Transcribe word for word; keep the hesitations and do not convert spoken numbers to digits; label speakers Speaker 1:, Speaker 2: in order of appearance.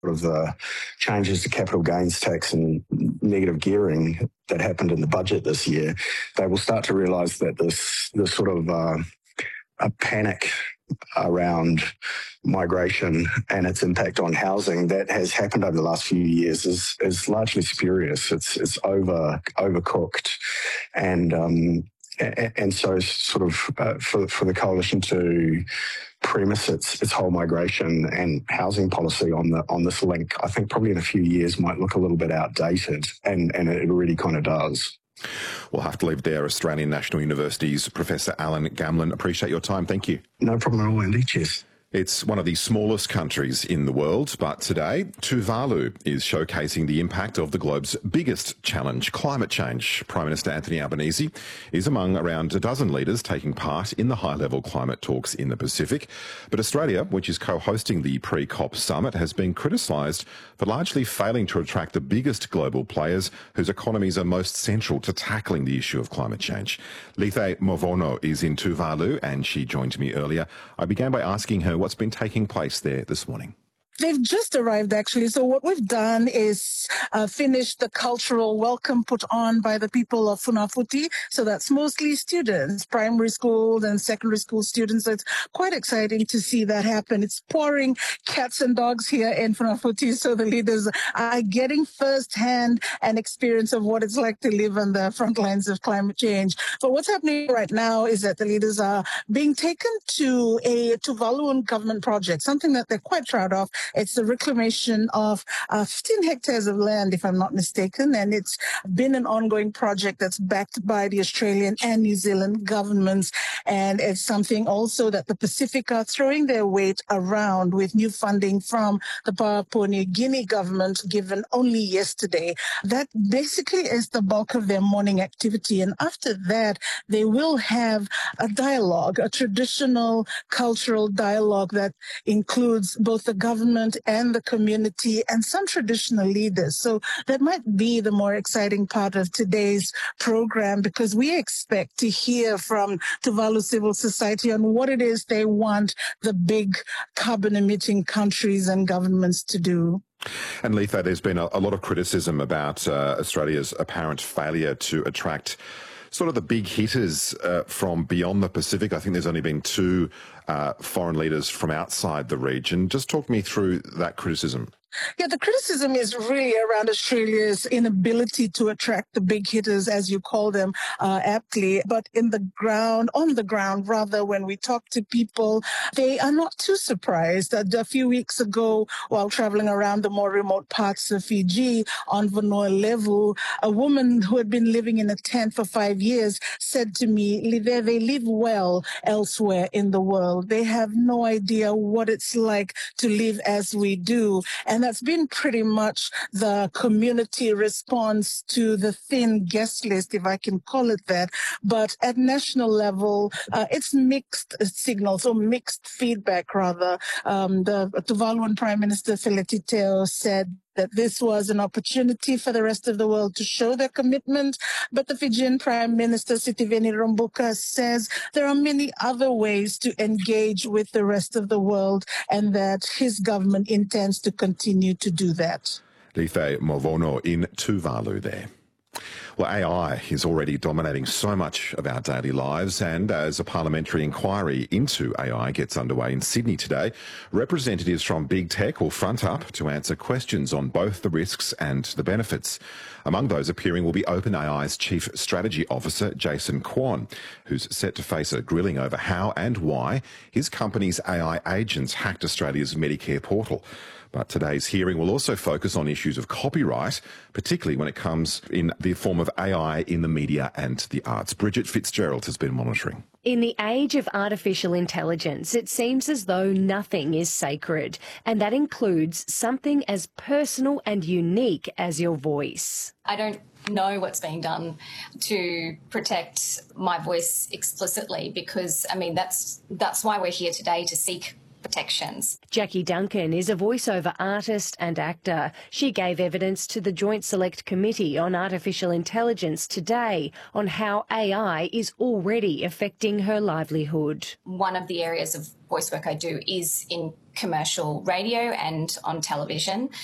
Speaker 1: of the changes to capital gains tax and negative gearing that happened in the budget this year, they will start to realise that this, this sort of uh, a panic around migration and its impact on housing that has happened over the last few years is is largely spurious. It's it's over overcooked, and um, and, and so sort of uh, for for the coalition to premise its its whole migration and housing policy on the on this link, I think probably in a few years might look a little bit outdated, and and it really kind of does.
Speaker 2: We'll have to leave it there. Australian National University's Professor Alan Gamlin. Appreciate your time. Thank you.
Speaker 1: No problem at all, Andy. Cheers.
Speaker 2: It's one of the smallest countries in the world, but today Tuvalu is showcasing the impact of the globe's biggest challenge, climate change. Prime Minister Anthony Albanese is among around a dozen leaders taking part in the high-level climate talks in the Pacific. But Australia, which is co-hosting the pre-COP summit, has been criticised for largely failing to attract the biggest global players whose economies are most central to tackling the issue of climate change. Lethe Mavono is in Tuvalu and she joined me earlier. I began by asking her what's been taking place there this morning.
Speaker 3: They've just arrived, actually. So what we've done is uh, finish the cultural welcome put on by the people of Funafuti. So that's mostly students, primary school and secondary school students. So it's quite exciting to see that happen. It's pouring cats and dogs here in Funafuti. So the leaders are getting firsthand an experience of what it's like to live on the front lines of climate change. But what's happening right now is that the leaders are being taken to a Tuvaluan government project, something that they're quite proud of. It's the reclamation of uh, fifteen hectares of land, if I'm not mistaken, and it's been an ongoing project that's backed by the Australian and New Zealand governments, and it's something also that the Pacific are throwing their weight around with new funding from the Papua New Guinea government given only yesterday. That basically is the bulk of their morning activity, and after that, they will have a dialogue, a traditional cultural dialogue that includes both the government and the community and some traditional leaders. So that might be the more exciting part of today's program, because we expect to hear from Tuvalu civil society on what it is they want the big carbon emitting countries and governments to do.
Speaker 2: And Lethe, there's been a, a lot of criticism about uh, Australia's apparent failure to attract sort of the big hitters uh, from beyond the Pacific. I think there's only been two uh, foreign leaders from outside the region. Just talk me through that criticism.
Speaker 3: Yeah, the criticism is really around Australia's inability to attract the big hitters, as you call them, uh, aptly. But in the ground, on the ground, rather, when we talk to people, they are not too surprised that a few weeks ago, while traveling around the more remote parts of Fiji on Vanua-Levu, a woman who had been living in a tent for five years said to me, Lethe, they live well elsewhere in the world. They have no idea what it's like to live as we do. And And that's been pretty much the community response to the thin guest list, if I can call it that. But at national level, uh, it's mixed signals, or mixed feedback, rather. Um, the Tuvaluan Prime Minister Feleti Teo said that this was an opportunity for the rest of the world to show their commitment. But the Fijian Prime Minister Sitiveni Rabuka says there are many other ways to engage with the rest of the world, and that his government intends to continue to do that.
Speaker 2: Lethe Mavono in Tuvalu there. Well, A I is already dominating so much of our daily lives, and as a parliamentary inquiry into A I gets underway in Sydney today, representatives from big tech will front up to answer questions on both the risks and the benefits. Among those appearing will be OpenAI's Chief Strategy Officer, Jason Kwon, who's set to face a grilling over how and why his company's A I agents hacked Australia's Medicare portal. But today's hearing will also focus on issues of copyright, particularly when it comes in the form of A I in the media and the arts. Bridget Fitzgerald has been monitoring.
Speaker 4: In the age of artificial intelligence, it seems as though nothing is sacred, and that includes something as personal and unique as your voice.
Speaker 5: I don't know what's being done to protect my voice explicitly, because, I mean, that's that's why we're here today, to seek protections.
Speaker 4: Jackie Duncan is a voiceover artist and actor. She gave evidence to the Joint Select Committee on Artificial Intelligence today on how A I is already affecting her livelihood.
Speaker 5: One of the areas of voice work I do is in commercial radio and on television.